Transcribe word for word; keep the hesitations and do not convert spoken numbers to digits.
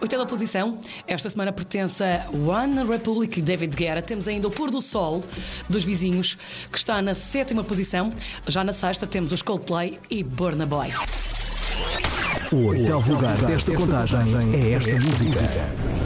Oitava posição, esta semana pertence a One Republic e David Guetta. Temos ainda o Pôr do Sol dos Vizinhos, que está na sétima posição. Já na sexta temos os Coldplay e Burna Boy. O oitavo lugar desta contagem é esta música.